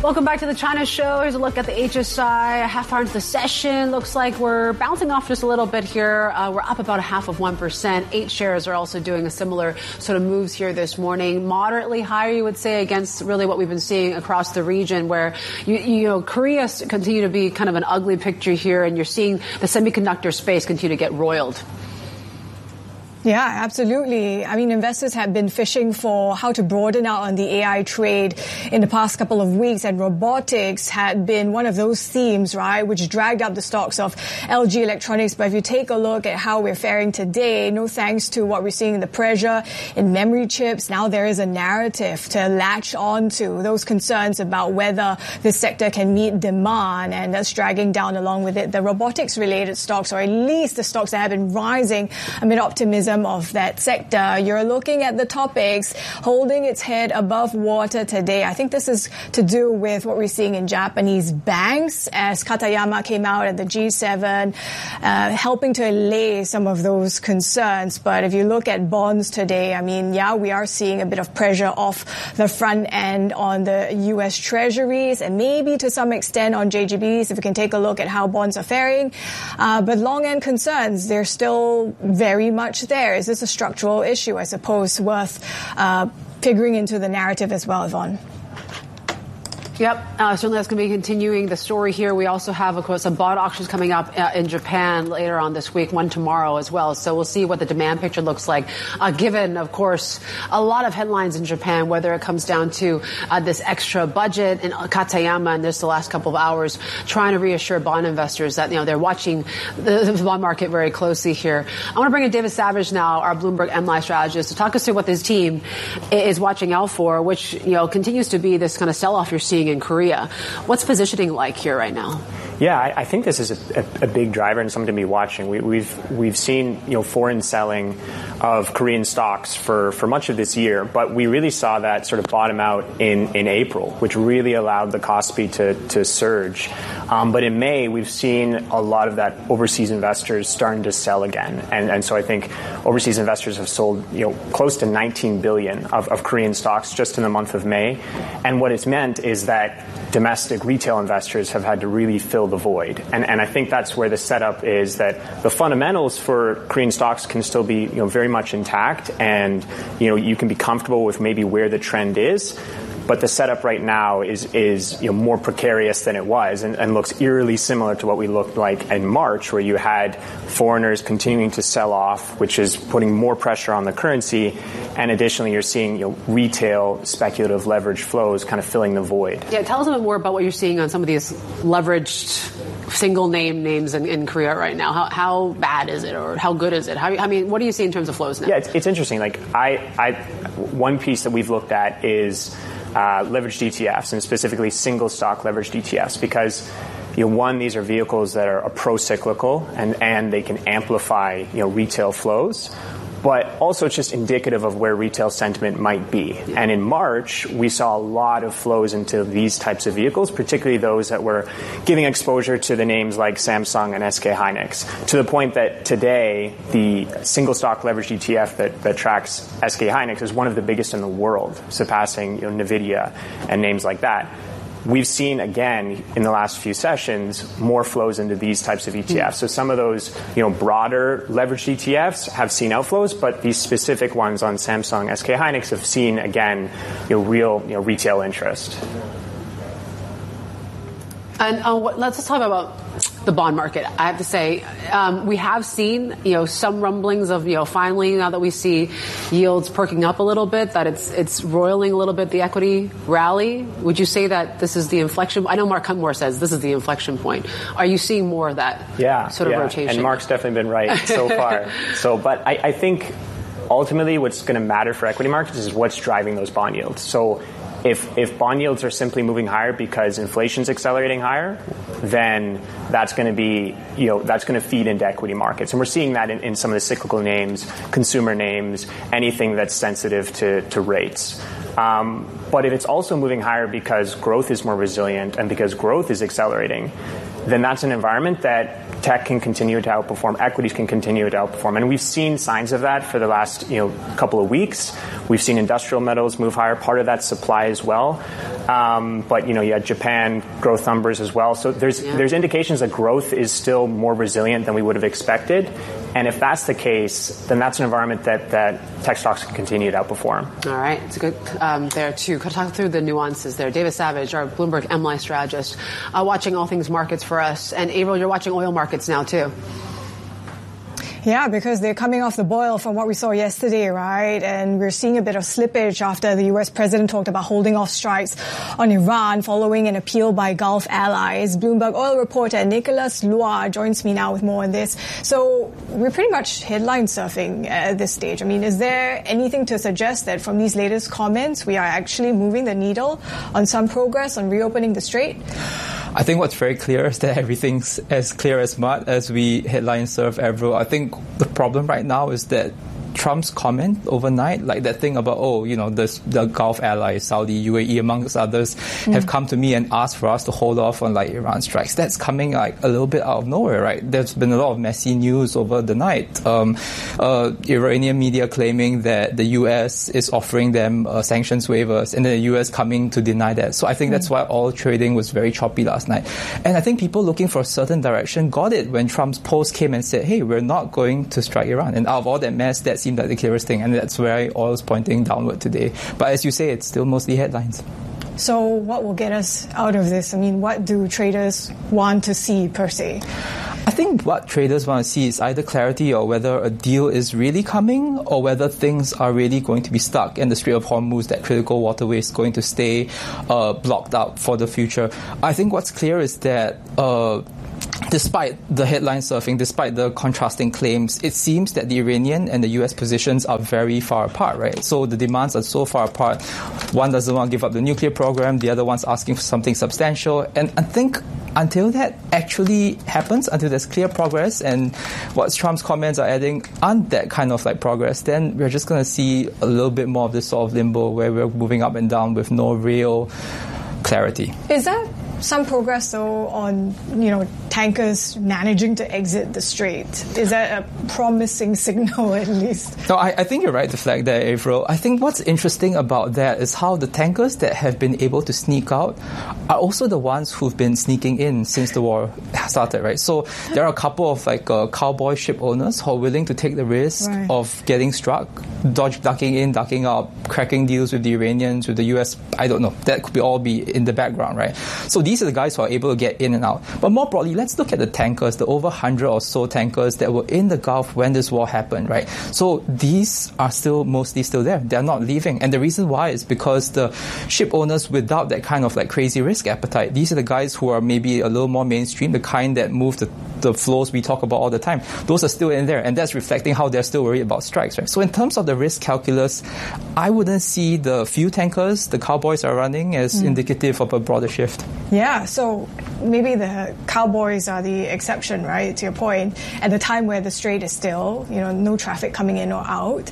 Welcome back to the China Show. Here's a look at the HSI. A half hour into the session. Looks like we're bouncing off just a little bit here. We're up about 0.5%. 8 shares are also doing a similar sort of moves here this morning. Moderately higher, you would say, against really what we've been seeing across the region, where you know Korea continue to be kind of an ugly picture here, and you're seeing the semiconductor space continue to get roiled. Yeah, absolutely. I mean, investors have been fishing for how to broaden out on the AI trade in the past couple of weeks, and robotics had been one of those themes, right, which dragged up the stocks of LG Electronics. But if you take a look at how we're faring today, no thanks to what we're seeing in the pressure in memory chips, now there is a narrative to latch on to those concerns about whether this sector can meet demand, and that's dragging down along with it the robotics-related stocks, or at least the stocks that have been rising amid optimism of that sector. You're looking at the topics holding its head above water today. I think this is to do with what we're seeing in Japanese banks as Katayama came out at the G7, helping to allay some of those concerns. But if you look at bonds today, I mean, yeah, we are seeing a bit of pressure off the front end on the U.S. Treasuries and maybe to some extent on JGBs, if we can take a look at how bonds are faring. But long end concerns, they're still very much there. Is this a structural issue, I suppose, worth figuring into the narrative as well, Yvonne? Yep, certainly that's going to be continuing the story here. We also have, of course, some bond auctions coming up in Japan later on this week, one tomorrow as well. So we'll see what the demand picture looks like, given, of course, a lot of headlines in Japan, whether it comes down to this extra budget and Katayama in this the last couple of hours, trying to reassure bond investors that, you know, they're watching the bond market very closely here. I want to bring in David Savage now, our Bloomberg MLI strategist, to talk us through what this team is watching out for, which, you know, continues to be this kind of sell-off you're seeing in Korea. What's positioning like here right now? Yeah, I think this is a big driver and something to be watching. We've seen, you know, foreign selling of Korean stocks for much of this year, but we really saw that sort of bottom out in April, which really allowed the Kospi to surge. But in May, we've seen a lot of that overseas investors starting to sell again, and so I think overseas investors have sold, you know, close to 19 billion of Korean stocks just in the month of May, and what it's meant is that domestic retail investors have had to really fill the void. And I think that's where the setup is, that the fundamentals for Korean stocks can still be, you know, very much intact, and, you know, you can be comfortable with maybe where the trend is. But the setup right now is you know, more precarious than it was, and looks eerily similar to what we looked like in March, where you had foreigners continuing to sell off, which is putting more pressure on the currency. And additionally, you're seeing, you know, retail speculative leverage flows kind of filling the void. Yeah, tell us a bit more about what you're seeing on some of these leveraged single names in Korea right now. How bad is it, or how good is it? I mean, what do you see in terms of flows now? Yeah, it's interesting. Like one piece that we've looked at is leveraged ETFs, and specifically single stock leveraged ETFs, because, you know, one, these are vehicles that are pro-cyclical and they can amplify, you know, retail flows, but also it's just indicative of where retail sentiment might be. And in March, we saw a lot of flows into these types of vehicles, particularly those that were giving exposure to the names like Samsung and SK Hynix, to the point that today the single stock leveraged ETF that tracks SK Hynix is one of the biggest in the world, surpassing, you know, NVIDIA and names like that. We've seen, again, in the last few sessions, more flows into these types of ETFs. So some of those, you know, broader leveraged ETFs have seen outflows, but these specific ones on Samsung, SK Hynix have seen, again, you know, real, you know, retail interest. And let's talk about the bond market. I have to say, we have seen, you know, some rumblings of, you know, finally, now that we see yields perking up a little bit, that it's roiling a little bit the equity rally. Would you say that this is the inflection? I know Mark Cutmore says this is the inflection point. Are you seeing more of that sort of rotation? And Mark's definitely been right so far. But I think ultimately what's going to matter for equity markets is what's driving those bond yields. So if bond yields are simply moving higher because inflation's accelerating higher, then that's going to be, you know, that's going to feed into equity markets. And we're seeing that in some of the cyclical names, consumer names, anything that's sensitive to rates. But if it's also moving higher because growth is more resilient and because growth is accelerating, then that's an environment that tech can continue to outperform, equities can continue to outperform. And we've seen signs of that for the last, you know, couple of weeks. We've seen industrial metals move higher, part of that supply as well. but you had Japan growth numbers as well. So there's indications that growth is still more resilient than we would have expected. And if that's the case, then that's an environment that tech stocks can continue to outperform. All right. It's a good there, too. Could talk through the nuances there. David Savage, our Bloomberg MLI strategist, watching all things markets for us. And, April, you're watching oil markets now, too. Yeah, because they're coming off the boil from what we saw yesterday, right? And we're seeing a bit of slippage after the U.S. president talked about holding off strikes on Iran following an appeal by Gulf allies. Bloomberg oil reporter Nicholas Lua joins me now with more on this. So we're pretty much headline surfing at this stage. I mean, is there anything to suggest that from these latest comments we are actually moving the needle on some progress on reopening the strait? I think what's very clear is that everything's as clear as mud as we headline surf, Avril. I think the problem right now is that Trump's comment overnight, like that thing about, the Gulf allies, Saudi, UAE, amongst others, have come to me and asked for us to hold off on Iran strikes. That's coming a little bit out of nowhere, right? There's been a lot of messy news over the night. Iranian media claiming that the US is offering them sanctions waivers, and then the US coming to deny that. So I think that's why oil trading was very choppy last night. And I think people looking for a certain direction got it when Trump's post came and said, hey, we're not going to strike Iran. And out of all that mess, that seemed like the clearest thing, and that's where oil is pointing downward today. But as you say, it's still mostly headlines. So what will get us out of this? I mean, what do traders want to see per se? I think what traders want to see is either clarity or whether a deal is really coming or whether things are really going to be stuck and the Strait of Hormuz, that critical waterway, is going to stay blocked out for the future. I think what's clear is that despite the headline surfing, despite the contrasting claims, it seems that the Iranian and the US positions are very far apart, right? So the demands are so far apart. One doesn't want to give up the nuclear program, the other one's asking for something substantial. And I think until that actually happens, until there's clear progress and what Trump's comments are adding aren't that kind of progress, then we're just going to see a little bit more of this sort of limbo where we're moving up and down with no real clarity. Is that some progress, though, on, tankers managing to exit the strait? Is that a promising signal, at least? No, I think you're right to flag that, Avril. I think what's interesting about that is how the tankers that have been able to sneak out are also the ones who've been sneaking in since the war started, right? So there are a couple of cowboy ship owners who are willing to take the risk of getting struck, ducking in, ducking out, cracking deals with the Iranians, with the US. I don't know. That could all be in the background, right? So these are the guys who are able to get in and out. But more broadly, let's look at the tankers, the over 100 or so tankers that were in the Gulf when this war happened, right? So these are mostly still there. They're not leaving. And the reason why is because the ship owners without that kind of crazy risk appetite, these are the guys who are maybe a little more mainstream, the kind that move the flows we talk about all the time. Those are still in there. And that's reflecting how they're still worried about strikes, right? So in terms of the risk calculus, I wouldn't see the few tankers the cowboys are running as indicative of a broader shift. Yeah, so maybe the cowboys are the exception, right, to your point, at the time where the strait is still, no traffic coming in or out.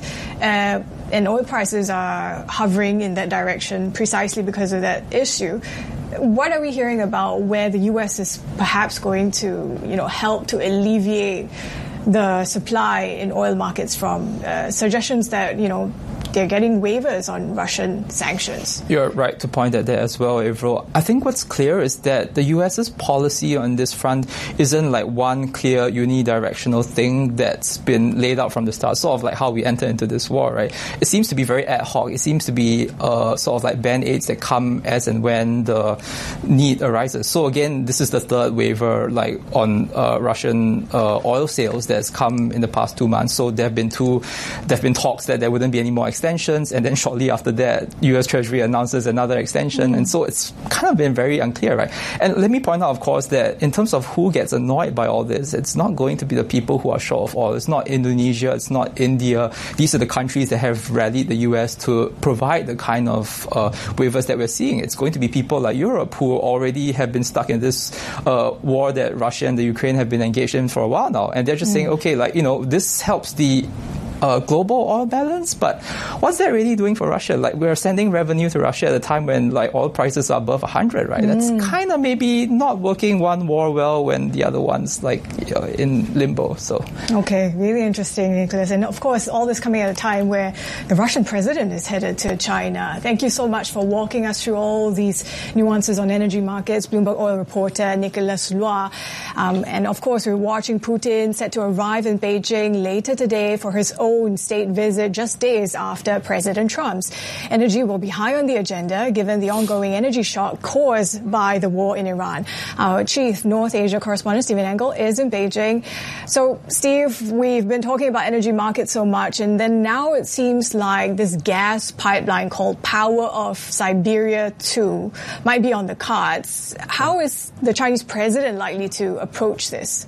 And oil prices are hovering in that direction precisely because of that issue. What are we hearing about where the U.S. is perhaps going to, help to alleviate the supply in oil markets from? Suggestions that, they're getting waivers on Russian sanctions. You're right to point at that as well, Avril. I think what's clear is that the US's policy on this front isn't one clear unidirectional thing that's been laid out from the start, sort of how we enter into this war, right? It seems to be very ad hoc. It seems to be sort of band-aids that come as and when the need arises. So again, this is the third waiver on Russian oil sales that's come in the past 2 months. So there have been talks that there wouldn't be any more extensions, and then shortly after that, U.S. Treasury announces another extension, and so it's kind of been very unclear, right? And let me point out, of course, that in terms of who gets annoyed by all this, it's not going to be the people who are short of oil. It's not Indonesia, it's not India. These are the countries that have rallied the U.S. to provide the kind of waivers that we're seeing. It's going to be people like Europe who already have been stuck in this war that Russia and the Ukraine have been engaged in for a while now, and they're just saying, okay, this helps the global oil balance. But what's that really doing for Russia? Like, we're sending revenue to Russia at a time when like oil prices are above 100, right? That's kind of maybe not working one war well when the other one's like in limbo. So okay, really interesting, Nicholas. And of course, all this coming at a time where the Russian president is headed to China. Thank you so much for walking us through all these nuances on energy markets. Bloomberg oil reporter Nicholas Lua. And of course, we're watching Putin set to arrive in Beijing later today for his own state visit just days after President Trump's. Energy will be high on the agenda given the ongoing energy shock caused by the war in Iran. Our chief North Asia correspondent Stephen Engel is in Beijing. So, Steve, we've been talking about energy markets so much, and then now it seems like this gas pipeline called Power of Siberia 2 might be on the cards. How is the Chinese president likely to approach this?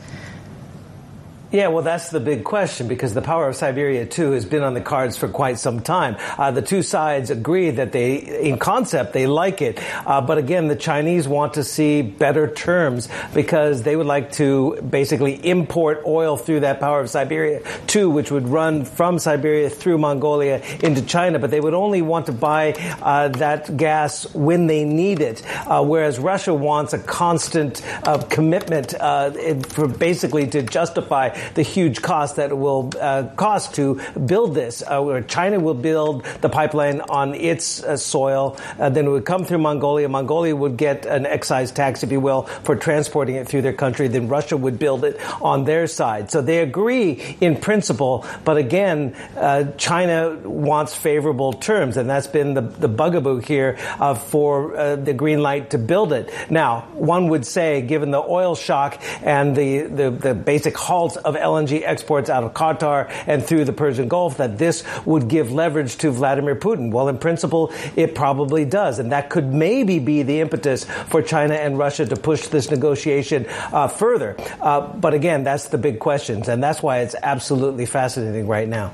Yeah, well, that's the big question, because the Power of Siberia 2 has been on the cards for quite some time. The two sides agree that in concept, they like it. But again, the Chinese want to see better terms because they would like to basically import oil through that Power of Siberia 2, which would run from Siberia through Mongolia into China. But they would only want to buy that gas when they need it, whereas Russia wants a constant commitment for basically to justify the huge cost that it will cost to build this. Where China will build the pipeline on its soil, then it would come through Mongolia. Mongolia would get an excise tax, if you will, for transporting it through their country. Then Russia would build it on their side. So they agree in principle, but again, China wants favorable terms, and that's been the bugaboo here for the green light to build it. Now, one would say, given the oil shock and the basic halt of LNG exports out of Qatar and through the Persian Gulf, that this would give leverage to Vladimir Putin. Well, in principle, it probably does. And that could maybe be the impetus for China and Russia to push this negotiation further. But again, that's the big questions. And that's why it's absolutely fascinating right now.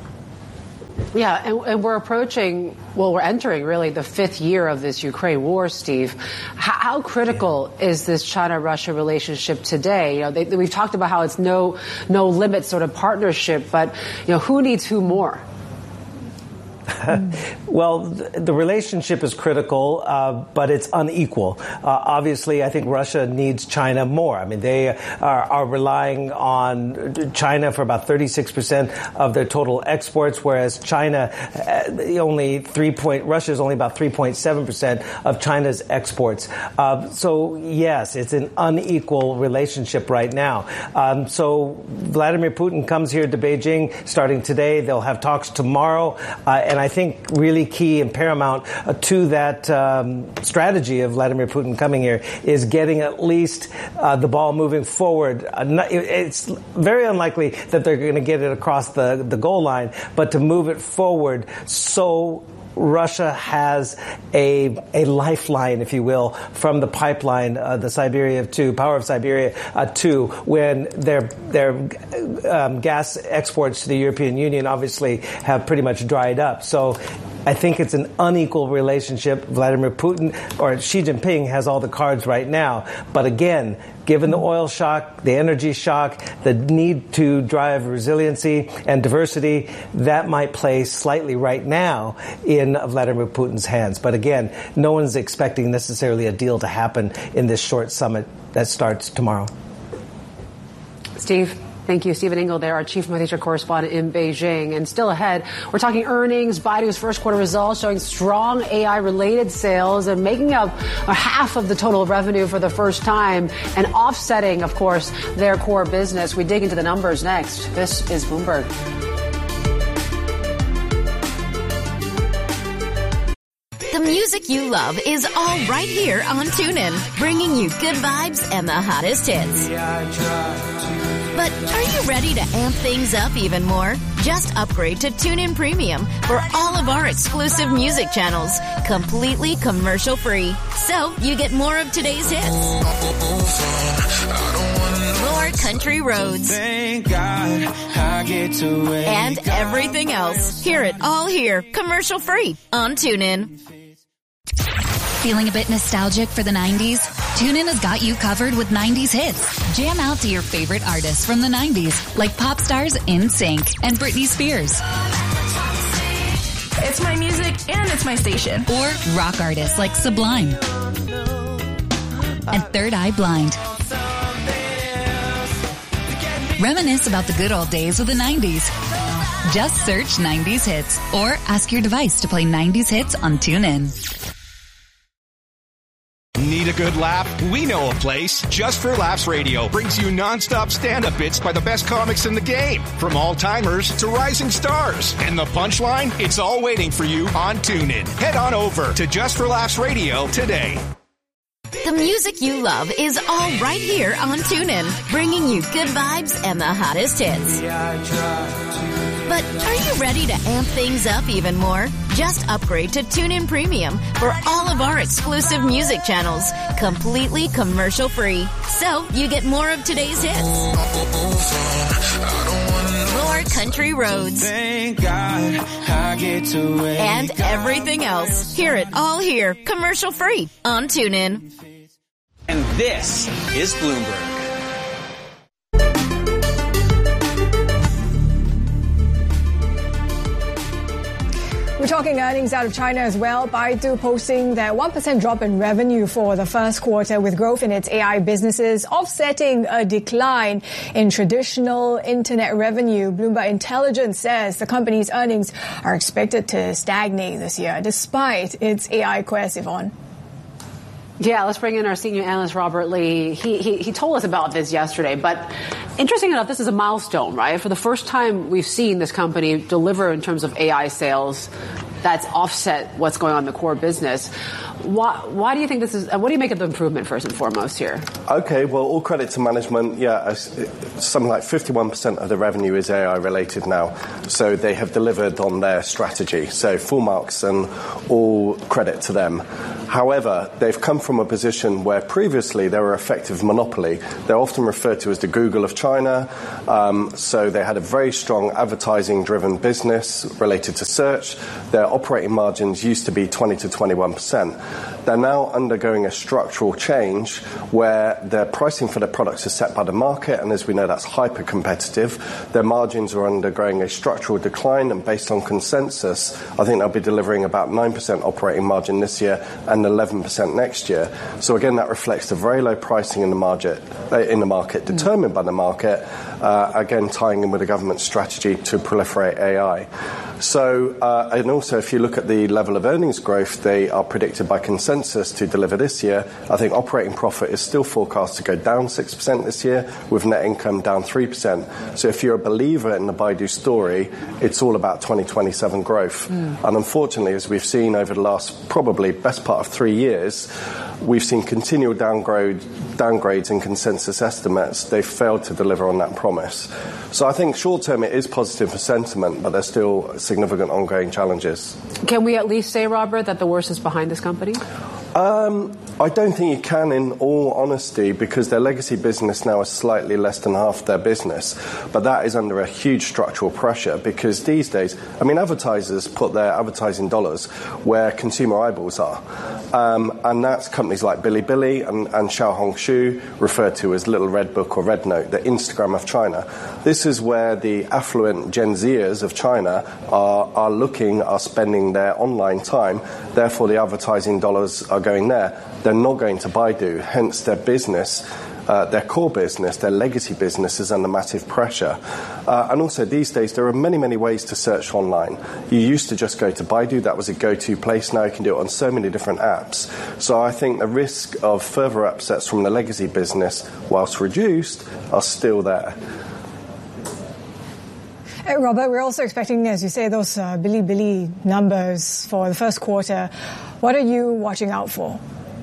Yeah, and we're entering really the fifth year of this Ukraine war, Steve. How critical is this China-Russia relationship today? You know, we've talked about how it's no limit sort of partnership, but who needs who more? Well, the relationship is critical, but it's unequal. Obviously, I think Russia needs China more. I mean, they are relying on China for about 36% of their total exports, whereas Russia is only about 3.7% of China's exports. So, yes, it's an unequal relationship right now. So Vladimir Putin comes here to Beijing starting today. They'll have talks tomorrow. And I think really key and paramount to that strategy of Vladimir Putin coming here is getting at least the ball moving forward. It's very unlikely that they're going to get it across the goal line, but to move it forward so Russia has a lifeline, if you will, from the pipeline, the Siberia 2, Power of Siberia 2, when their gas exports to the European Union obviously have pretty much dried up. So I think it's an unequal relationship. Vladimir Putin or Xi Jinping has all the cards right now. But again, given the oil shock, the energy shock, the need to drive resiliency and diversity, that might play slightly right now in Vladimir Putin's hands. But again, no one's expecting necessarily a deal to happen in this short summit that starts tomorrow. Steve. Thank you, Stephen Engel there, our chief North Asia correspondent in Beijing. And still ahead, we're talking earnings, Baidu's first quarter results showing strong AI-related sales and making up half of the total revenue for the first time and offsetting, of course, their core business. We dig into the numbers next. This is Bloomberg. The music you love is all right here on TuneIn, bringing you good vibes and the hottest hits. But are you ready to amp things up even more? Just upgrade to TuneIn Premium for all of our exclusive music channels, completely commercial-free. So you get more of today's hits, more country roads, and everything else. Hear it all here, commercial-free on TuneIn. Feeling a bit nostalgic for the 90s? TuneIn has got you covered with 90s hits. Jam out to your favorite artists from the 90s, like pop stars NSYNC and Britney Spears. It's my music and it's my station. Or rock artists like Sublime and Third Eye Blind. Reminisce about the good old days with the 90s. Just search 90s hits or ask your device to play 90s hits on TuneIn. Need a good laugh? We know a place. Just for Laughs Radio brings you non-stop stand-up bits by the best comics in the game, from all-timers to rising stars. And the punchline? It's all waiting for you on TuneIn. Head on over to Just for Laughs Radio today. The music you love is all right here on TuneIn, bringing you good vibes and the hottest hits. But are you ready to amp things up even more? Just upgrade to TuneIn Premium for all of our exclusive music channels, completely commercial-free. So you get more of today's hits, more country roads, and everything else. Hear it all here, commercial-free on TuneIn. And this is Bloomberg. We're talking earnings out of China as well. Baidu posting that 1% drop in revenue for the first quarter, with growth in its AI businesses offsetting a decline in traditional internet revenue. Bloomberg Intelligence says the company's earnings are expected to stagnate this year despite its AI quest, Yvonne. Yeah, let's bring in our senior analyst, Robert Lee. He told us about this yesterday, but interesting enough, this is a milestone, right? For the first time, we've seen this company deliver in terms of AI sales that's offset what's going on in the core business. Why do you think this is, what do you make of the improvement first and foremost here? Okay, well, all credit to management. Yeah, something like 51% of the revenue is AI related now. So they have delivered on their strategy. So full marks and all credit to them. However, they've come from a position where previously they were effective monopoly. They're often referred to as the Google of China. So they had a very strong advertising-driven business related to search. Their operating margins used to be 20 to 21%. They're now undergoing a structural change where their pricing for their products is set by the market, and as we know, that's hyper-competitive. Their margins are undergoing a structural decline, and based on consensus, I think they'll be delivering about 9% operating margin this year and 11% next year. So again, that reflects the very low pricing in the market, determined by the market, again, tying in with the government's strategy to proliferate AI. So, and also, if you look at the level of earnings growth, they are predicted by consensus to deliver this year. I think operating profit is still forecast to go down 6% this year, with net income down 3%. So if you're a believer in the Baidu story, it's all about 2027 growth. And unfortunately, as we've seen over the last probably best part of 3 years, we've seen continual downgrades in consensus estimates. They've failed to deliver on that promise. So I think short term it is positive for sentiment, but there's still significant ongoing challenges. Can we at least say, Robert, that the worst is behind this company? I don't think you can, in all honesty, because their legacy business now is slightly less than half their business. But that is under a huge structural pressure, because these days, I mean, advertisers put their advertising dollars where consumer eyeballs are. And that's companies like Bilibili and Xiaohongshu, referred to as Little Red Book or Red Note, the Instagram of China. This is where the affluent Gen Zers of China are spending their online time. Therefore, the advertising dollars are going there. They're not going to Baidu, hence their business, their core business, their legacy business is under massive pressure. And also these days there are many, many ways to search online. You used to just go to Baidu, that was a go-to place. Now you can do it on so many different apps. So I think the risk of further upsets from the legacy business, whilst reduced, are still there. Robert, we're also expecting, as you say, those Bilibili numbers for the first quarter. What are you watching out for?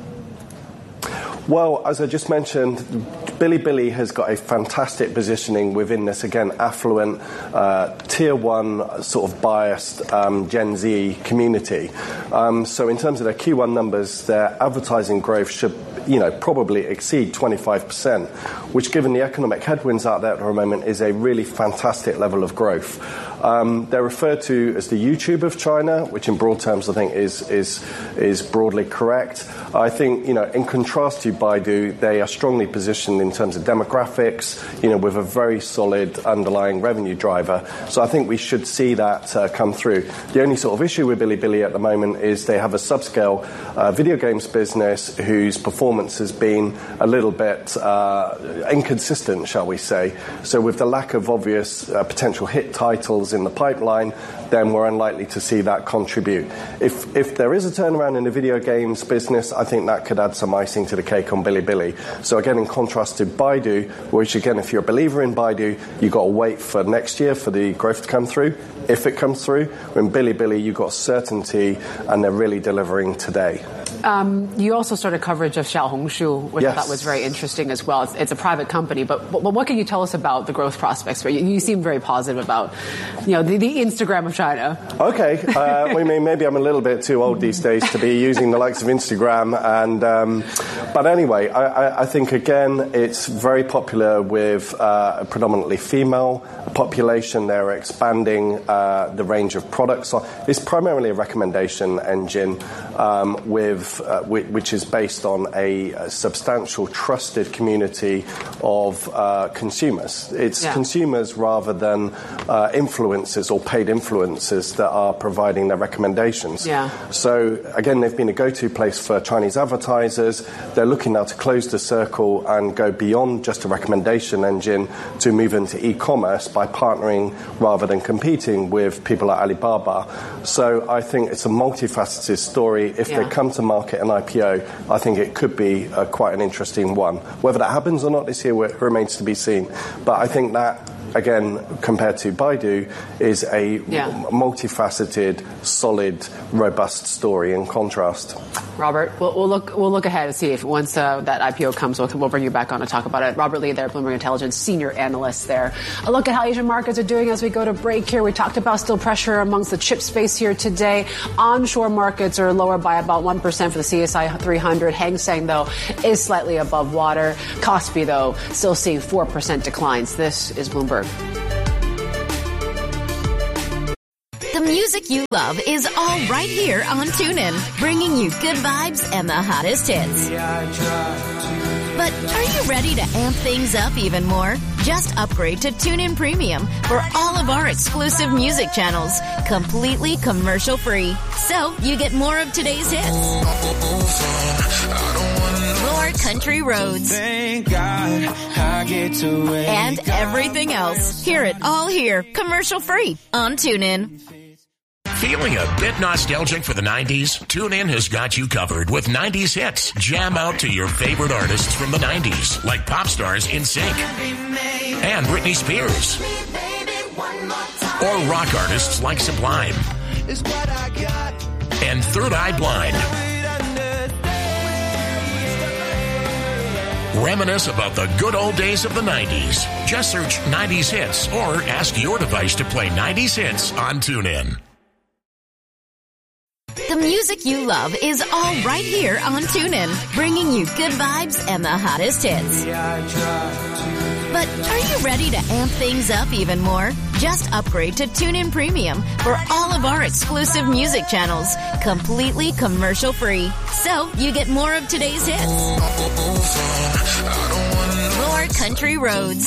Well, as I just mentioned, Bilibili has got a fantastic positioning within this, again, affluent, tier one, sort of biased Gen Z community. So in terms of their Q1 numbers, their advertising growth should, probably exceed 25%, which, given the economic headwinds out there at the moment, is a really fantastic level of growth. They're referred to as the YouTube of China, which in broad terms I think is broadly correct. I think, in contrast to Baidu, they are strongly positioned in terms of demographics, with a very solid underlying revenue driver. So I think we should see that come through. The only sort of issue with Bilibili at the moment is they have a subscale video games business whose performance has been a little bit inconsistent, shall we say. So with the lack of obvious potential hit titles in the pipeline, then we're unlikely to see that contribute. If there is a turnaround in the video games business, I think that could add some icing to the cake on Bilibili. So again, in contrast to Baidu, which again, if you're a believer in Baidu, you've got to wait for next year for the growth to come through, if it comes through. When Bilibili, you've got certainty, and they're really delivering today. You also started coverage of Xiaohongshu, which I thought was very interesting as well. It's a private company, but what can you tell us about the growth prospects? You seem very positive about, the Instagram of China. Okay, maybe I'm a little bit too old these days to be using the likes of Instagram, but anyway, I think again it's very popular with a predominantly female population. They're expanding the range of products. It's primarily a recommendation engine which is based on a substantial trusted community of consumers. It's consumers rather than influencers or paid influencers that are providing their recommendations. So again, they've been a go-to place for Chinese advertisers. They're looking now to close the circle and go beyond just a recommendation engine to move into e-commerce by partnering rather than competing with people like Alibaba. So I think it's a multifaceted story. If they come to market an IPO, I think it could be quite an interesting one. Whether that happens or not this year remains to be seen. But I think that, again, compared to Baidu, is a multifaceted, solid, robust story in contrast. Robert, we'll look ahead and see if once that IPO comes, we'll bring you back on to talk about it. Robert Lee there, Bloomberg Intelligence Senior Analyst there. A look at how Asian markets are doing as we go to break here. We talked about still pressure amongst the chip space here today. Onshore markets are lower by about 1% for the CSI 300. Hang Seng, though, is slightly above water. Kospi, though, still seeing 4% declines. This is Bloomberg. The music you love is all right here on TuneIn, bringing you good vibes and the hottest hits. But are you ready to amp things up even more? Just upgrade to TuneIn Premium for all of our exclusive music channels, completely commercial-free. So you get more of today's hits, more country roads, and everything else. Hear it all here, commercial-free on TuneIn. Feeling a bit nostalgic for the 90s? TuneIn has got you covered with 90s hits. Jam out to your favorite artists from the 90s, like pop stars NSYNC and Britney Spears, or rock artists like Sublime and Third Eye Blind. Reminisce about the good old days of the 90s. Just search 90s hits or ask your device to play 90s hits on TuneIn. The music you love is all right here on TuneIn, bringing you good vibes and the hottest hits. But are you ready to amp things up even more? Just upgrade to TuneIn Premium for all of our exclusive music channels, completely commercial-free. So you get more of today's hits, more country roads,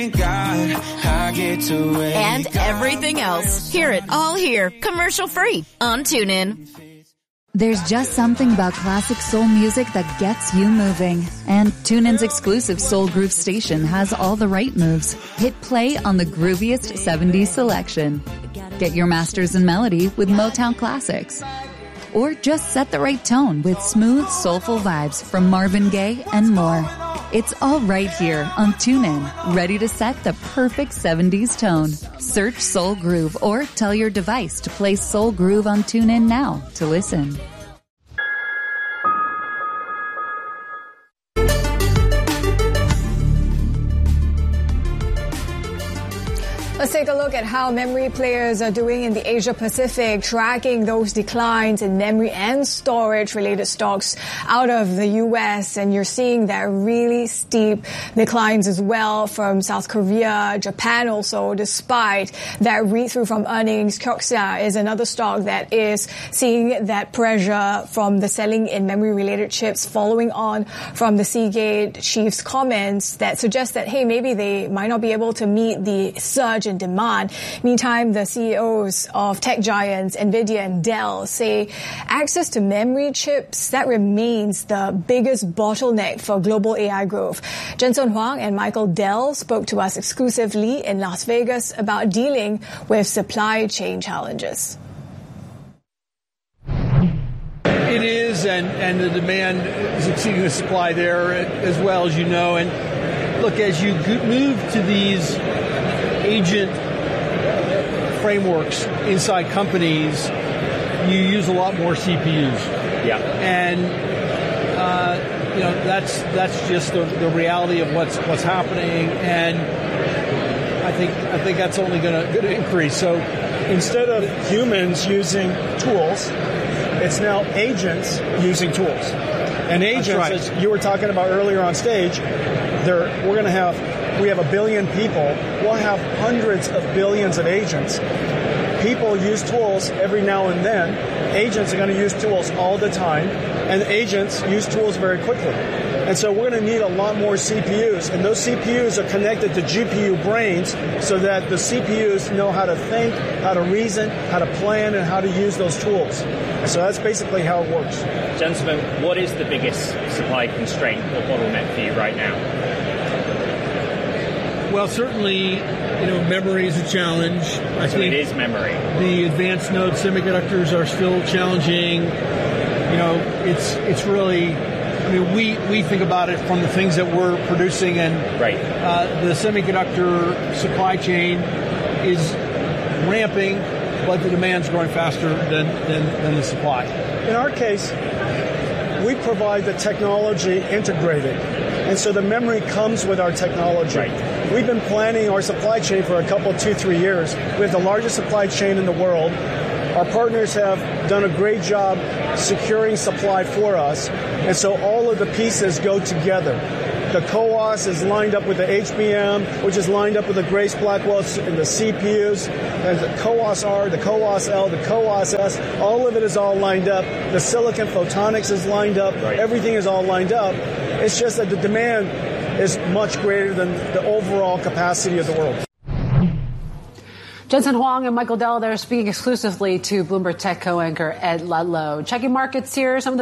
and everything else. Hear it all here, commercial-free on TuneIn. There's just something about classic soul music that gets you moving. And TuneIn's exclusive Soul Groove station has all the right moves. Hit play on the grooviest 70s selection. Get your masters in melody with Motown classics. Or just set the right tone with smooth, soulful vibes from Marvin Gaye and more. It's all right here on TuneIn, ready to set the perfect 70s tone. Search Soul Groove or tell your device to play Soul Groove on TuneIn now to listen. Let's take a look at how memory players are doing in the Asia Pacific, tracking those declines in memory and storage related stocks out of the US. And you're seeing that really steep declines as well from South Korea, Japan also, despite that read-through from earnings. Kioxia is another stock that is seeing that pressure from the selling in memory related chips following on from the Seagate chief's comments that suggest that, hey, maybe they might not be able to meet the surge in demand. Meantime, the CEOs of tech giants NVIDIA and Dell say access to memory chips, that remains the biggest bottleneck for global AI growth. Jensen Huang and Michael Dell spoke to us exclusively in Las Vegas about dealing with supply chain challenges. It is, and the demand is exceeding the supply there as well, as you know. And look, as you move to these agent frameworks inside companies, you use a lot more CPUs. Yeah. And that's just the reality of what's happening, and I think that's only going to increase. So instead of humans using tools, it's now agents using tools. And agents, right, as you were talking about earlier on stage, we have 1 billion people. We'll have hundreds of billions of agents. People use tools every now and then. Agents are going to use tools all the time, and agents use tools very quickly. And so we're going to need a lot more CPUs, and those CPUs are connected to GPU brains so that the CPUs know how to think, how to reason, how to plan, and how to use those tools. And so that's basically how it works. Gentlemen, what is the biggest supply constraint or bottleneck for you right now? Well, certainly, memory is a challenge. I think it is memory. The advanced node semiconductors are still challenging. It's really, we think about it from the things that we're producing, and right. The semiconductor supply chain is ramping, but the demand's growing faster than the supply. In our case, we provide the technology integrated, and so the memory comes with our technology. Right. We've been planning our supply chain for 2-3 years. We have the largest supply chain in the world. Our partners have done a great job securing supply for us, and so all of the pieces go together. The CoWoS is lined up with the HBM, which is lined up with the Grace Blackwell and the CPUs, and the CoWoS-R, the CoWoS-L, the CoWoS-S. All of it is all lined up. The silicon photonics is lined up. Right. Everything is all lined up. It's just that the demand is much greater than the overall capacity of the world. Jensen Huang and Michael Dell, they're speaking exclusively to Bloomberg Tech co-anchor Ed Ludlow. Checking markets here, some of the